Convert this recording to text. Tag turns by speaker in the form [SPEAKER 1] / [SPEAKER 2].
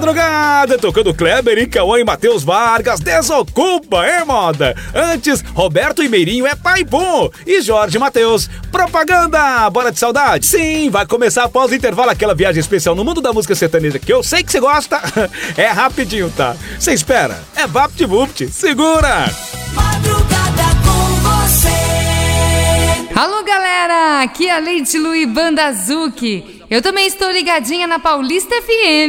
[SPEAKER 1] madrugada, tocando Kleber e Cauã e Matheus Vargas, Desocupa, hein, moda? Antes, Roberto e Meirinho é Pai Bom e Jorge Matheus, Propaganda, bora de saudade? Sim, vai começar após o intervalo aquela viagem especial no mundo da música sertaneja que eu sei que você gosta. É rapidinho, tá? Você espera, é VaptVupt, segura!
[SPEAKER 2] Madrugada com você.
[SPEAKER 3] Alô, galera, aqui é a Leite Lu e Banda Zuki. Eu também estou ligadinha na Paulista FM.